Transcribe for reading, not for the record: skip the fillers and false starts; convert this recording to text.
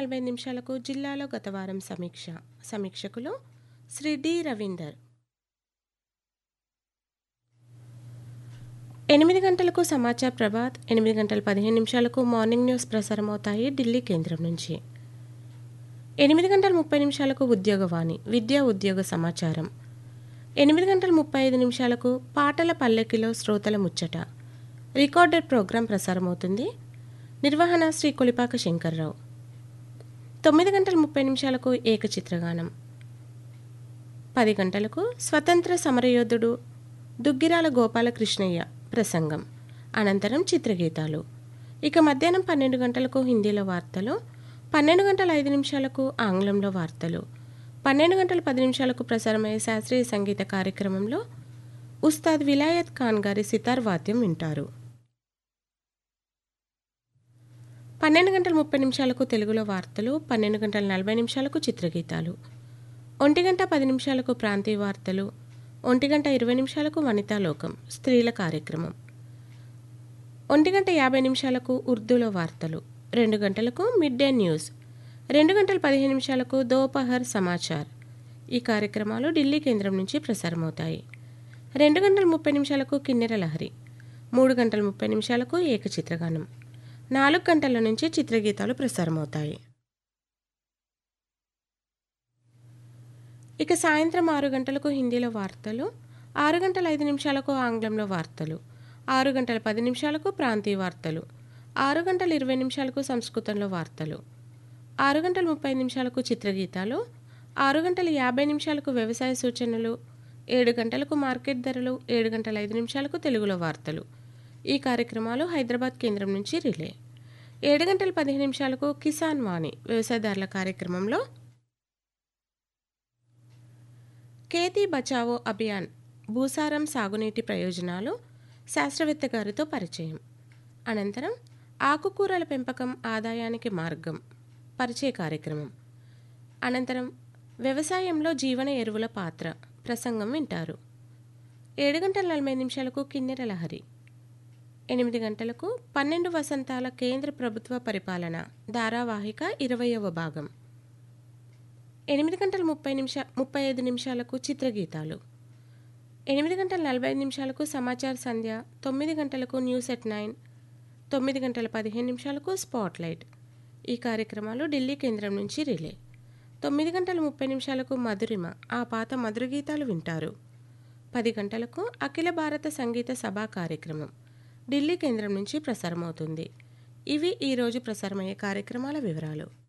నిమిషాలకు జిల్లాలో గత వారం సమీక్షకులు శ్రీ డి రవీందర్. 8 గంటలకు సమాచార్ ప్రభాత్, 8:15 మార్నింగ్ న్యూస్ ప్రసారమవుతాయి ఢిల్లీ కేంద్రం నుంచి. 8:30 ఉద్యోగవాణి, విద్యా ఉద్యోగ సమాచారం. 8:35 పాటల పల్లెకిలో శ్రోతల ముచ్చట, రికార్డెడ్ ప్రోగ్రాం ప్రసారమవుతుంది. నిర్వహణ శ్రీ కొలిపాక శంకర్రావు. 9:30 ఏకచిత్రగానం. 10 గంటలకు స్వతంత్ర సమరయోధుడు దుగ్గిరాల గోపాలకృష్ణయ్య ప్రసంగం, అనంతరం చిత్రగీతాలు. ఇక మధ్యాహ్నం 12 గంటలకు హిందీలో వార్తలు, 12:05 ఆంగ్లంలో వార్తలు, 12:10 ప్రసారమయ్యే శాస్త్రీయ సంగీత కార్యక్రమంలో ఉస్తాద్ విలాయత్ ఖాన్ గారి సితార్ వాద్యం వింటారు. 12:30 తెలుగులో వార్తలు, 12:40 చిత్రగీతాలు, 1:10 ప్రాంతీయ వార్తలు, 1:20 వనితాలోకం స్త్రీల కార్యక్రమం, 1:50 ఉర్దూలో వార్తలు, 2 గంటలకు మిడ్ డే న్యూస్, 2:15 దోపహర్ సమాచార్. ఈ కార్యక్రమాలు ఢిల్లీ కేంద్రం నుంచి ప్రసారమవుతాయి. 2:30 కిన్నెర లహరి, 3:30 ఏకచిత్రగానం, 4 గంటల నుంచి చిత్రగీతాలు ప్రసారమవుతాయి. ఇక సాయంత్రం 6 గంటలకు హిందీలో వార్తలు, 6:05 ఆంగ్లంలో వార్తలు, 6:10 ప్రాంతీయ వార్తలు, 6:20 సంస్కృతంలో వార్తలు, 6:35 చిత్రగీతాలు, 6:50 వ్యవసాయ సూచనలు, 7 గంటలకు మార్కెట్ ధరలు, 7:05 తెలుగులో వార్తలు. ఈ కార్యక్రమాలు హైదరాబాద్ కేంద్రం నుంచి రిలే. 7:15 కిసాన్ వాణి వ్యవసాయదారుల కార్యక్రమంలో ఖేతీ బచావో అభియాన్ భూసారం సాగునీటి ప్రయోజనాలు శాస్త్రవేత్త గారితో పరిచయం, అనంతరం ఆకుకూరల పెంపకం ఆదాయానికి మార్గం పరిచయ కార్యక్రమం, అనంతరం వ్యవసాయంలో జీవన ఎరువుల పాత్ర ప్రసంగం వింటారు. 7:40 కిన్నెర లహరి, 8 గంటలకు 12 వసంతాల కేంద్ర ప్రభుత్వ పరిపాలన ధారావాహిక 20వ భాగం, 8:35 చిత్రగీతాలు, 8:45 సమాచార్ సంధ్య, 9 గంటలకు న్యూస్ ఎట్ 9, 9:15 స్పాట్లైట్. ఈ కార్యక్రమాలు ఢిల్లీ కేంద్రం నుంచి రిలే. 9:30 మధురిమ, ఆ పాత మధుర గీతాలు వింటారు. 10 గంటలకు అఖిల భారత సంగీత సభా కార్యక్రమం ఢిల్లీ కేంద్రం నుంచి ప్రసారమవుతుంది. ఇవి ఈరోజు ప్రసారమయ్యే కార్యక్రమాల వివరాలు.